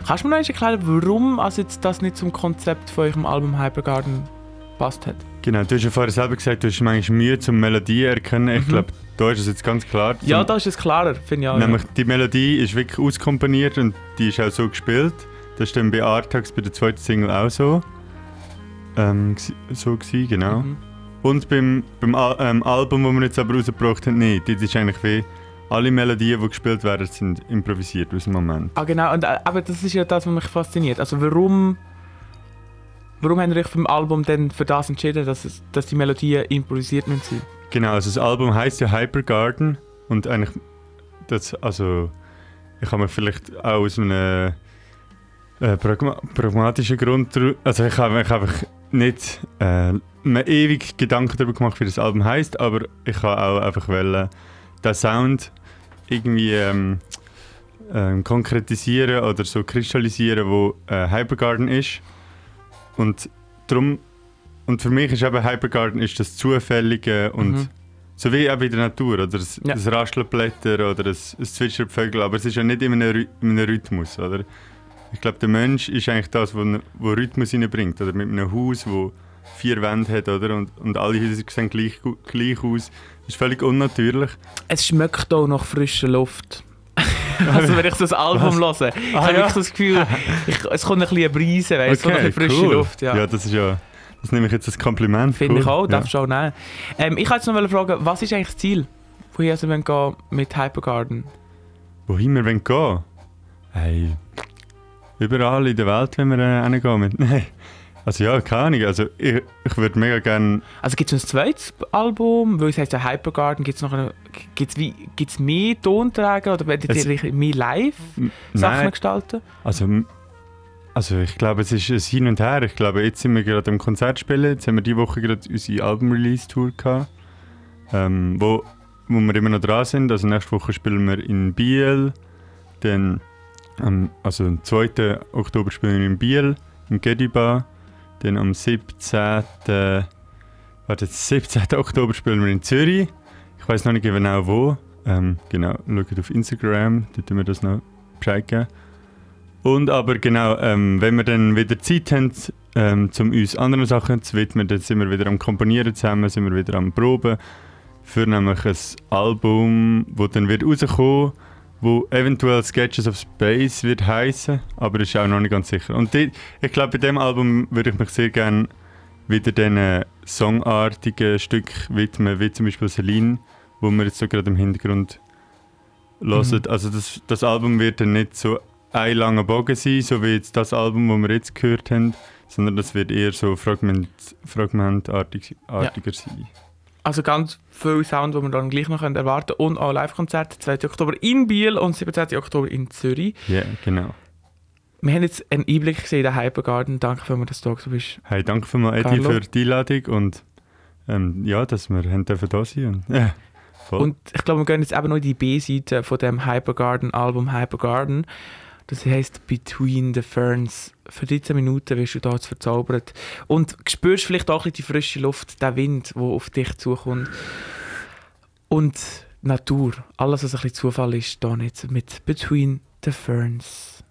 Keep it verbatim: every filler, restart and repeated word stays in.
Kannst du mir noch erklären, warum also jetzt das nicht zum Konzept von eurem Album Hypergarden passt hat? Genau, du hast ja vorher selber gesagt, du hast manchmal Mühe zum Melodie erkennen. Ich Mhm. glaube, da ist es jetzt ganz klar. Ja, da ist es klarer, finde ich auch. Nämlich Ja. die Melodie ist wirklich auskomponiert und die ist auch so gespielt. Das ist dann bei Artax bei der zweiten Single auch so. Ähm, gsi- so gewesen, genau. Mhm. Und beim, beim Al ähm, Album, das wir jetzt aber rausgebracht haben, nicht. Das ist eigentlich wie alle Melodien, die gespielt werden, sind improvisiert aus dem Moment. Ah genau, und, äh, aber das ist ja das, was mich fasziniert. Also warum, warum habt ihr euch vom Album denn für das entschieden, dass, es, dass die Melodien improvisiert müssen sein? Genau, also das Album heisst ja Hypergarden und eigentlich, das, also ich habe mir vielleicht auch aus einem äh, pragma pragmatischen Grund, dru- also ich habe mich einfach nicht äh, mir ewig Gedanken darüber gemacht, wie das Album heisst, aber ich habe auch einfach wollen, den Sound irgendwie ähm, ähm, konkretisieren oder so kristallisieren, wo äh, Hypergarden ist und drum und für mich ist eben Hypergarden ist das Zufällige und Mhm. so wie auch in der Natur, oder das, Ja. das Rascheln Blätter oder das, das Zwitschern Vögel, aber es ist ja nicht in einem, Rhy- in einem Rhythmus, oder? Ich glaube, der Mensch ist eigentlich das, was wo Rhythmus hineinbringt, oder mit einem Haus, wo vier Wände hat, oder? Und, und alle Häuser sehen gleich, gu- gleich aus. Das ist völlig unnatürlich. Es schmeckt auch nach frischer Luft. Also wenn ich so das Album höre, ich Ah, habe ja. wirklich so das Gefühl, ich, es kommt ein bisschen Brise, weißt du, so ein bisschen frische cool. Luft. Ja. Ja, das ist ja, das nehme ich jetzt als Kompliment. Finde cool. ich auch, Ja. darfst du auch nehmen. Ähm, ich wollte jetzt noch fragen, was ist eigentlich das Ziel, wohin also wir gehen mit Hypergarden? Wohin wir wollen gehen? Hey, überall in der Welt wenn wir äh, hingehen. Mit, nein. Also ja, keine Ahnung. Also ich, ich würde mega gerne... Also gibt es ein zweites Album, weil es heißt ja Hypergarden, gibt es noch eine, gibt's wie, gibt's mehr Tonträger oder werdet Es- ihr mehr Live-Sachen Nein, gestalten? also, also ich glaube, es ist ein Hin und Her. Ich glaube, jetzt sind wir gerade am Konzert spielen. Jetzt haben wir diese Woche gerade unsere Album-Release-Tour gehabt, ähm, wo, wo wir immer noch dran sind. Also nächste Woche spielen wir in Biel. Dann, ähm, also am zweiten Oktober spielen wir in Biel, im Gediba. Dann am siebzehnten Warte, siebzehnten Oktober spielen wir in Zürich. Ich weiß noch nicht genau wo. Ähm, genau, schaut auf Instagram, dort tun wir das noch Bescheid geben. Und aber genau, ähm, wenn wir dann wieder Zeit haben, ähm, um uns anderen Sachen zu widmen, dann sind wir wieder am Komponieren zusammen, sind wir wieder am Proben für nämlich ein Album, das dann wird rauskommen, wo eventuell Sketches of Space wird heißen, aber das ist auch noch nicht ganz sicher. Und die, ich glaube, bei diesem Album würde ich mich sehr gerne wieder diesen songartigen Stück widmen, wie zum Beispiel Celine, wo wir jetzt so gerade im Hintergrund hören. Mhm. Also das, das Album wird dann nicht so ein langer Bogen sein, so wie jetzt das Album, das wir jetzt gehört haben, sondern das wird eher so fragment, fragmentartig, artiger sein. Also ganz viel Sound, den wir dann gleich noch erwarten können. Und auch Live-Konzerte, zweiten Oktober in Biel und siebzehnten Oktober in Zürich. Ja, yeah, genau. Wir haben jetzt einen Einblick gesehen in den Hypergarden. Danke, wenn du das da bist. Hey, danke vielmals, Eddie, Carlo. für die Einladung und ähm, ja, dass wir haben dürfen da sein und, ja, voll. Und ich glaube, wir gehen jetzt eben noch in die B-Seite von dem Hypergarden-Album Hypergarden. Das heisst Between the Ferns. Für dreizehn Minuten wirst du da jetzt verzaubert. Und spürst vielleicht auch ein bisschen die frische Luft, den Wind, der auf dich zukommt. Und Natur. Alles, was ein bisschen Zufall ist, da nicht mit Between the Ferns.